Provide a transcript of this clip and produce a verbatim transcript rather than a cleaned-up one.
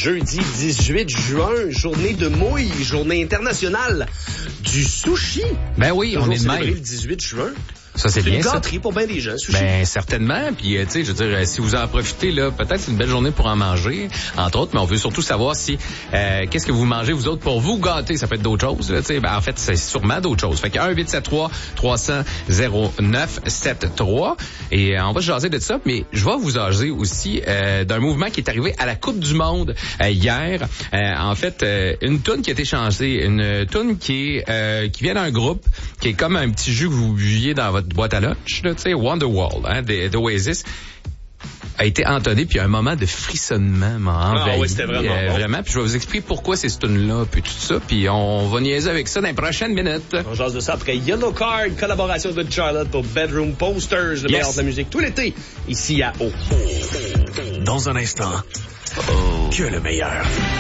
jeudi dix-huit juin, journée de mouille, journée internationale du sushi. Ben oui, Toujours on est de célébré même. le dix-huit juin. Ça, c'est, C'est bien une ça. gâterie pour bien des gens, sushi. Ben, certainement. Puis, euh, tu sais, je veux dire, euh, si vous en profitez, là, peut-être c'est une belle journée pour en manger, entre autres, mais on veut surtout savoir si, euh, qu'est-ce que vous mangez, vous autres, pour vous gâter. Ça peut être d'autres choses, là, tu sais. Ben, en fait, c'est sûrement d'autres choses. Fait que un huit sept trois trois zéro zéro neuf sept trois. Et euh, on va se jaser de ça, mais je vais vous jaser aussi euh, d'un mouvement qui est arrivé à la Coupe du Monde euh, hier. Euh, en fait, euh, une toune qui a été changée, une toune qui est euh, qui vient d'un groupe qui est comme un petit jus que vous buviez dans votre boîte à lunch, là, tu sais, Wonderwall, hein, d'Oasis, a été entonné, puis un moment de frissonnement m'a envahi. Ah oui, c'était vraiment euh, bon. Vraiment, puis je vais vous expliquer pourquoi c'est cette tune-là, puis tout ça, puis on va niaiser avec ça dans les prochaines minutes. On jase de ça après Yellow Card, collaboration de Charlotte pour Bedroom Posters, le Yes. meilleur de la musique tout l'été, ici à O. Dans un instant, que le meilleur.